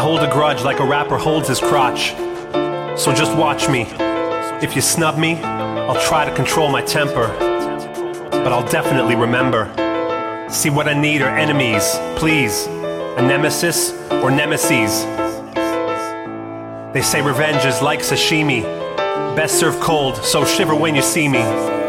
hold a grudge like a rapper holds his crotch. So just watch me. If you snub me, I'll try to control my temper, but I'll definitely remember. See, what I need are enemies, please. A nemesis or nemesis. They say revenge is like sashimi, best served cold, so shiver when you see me.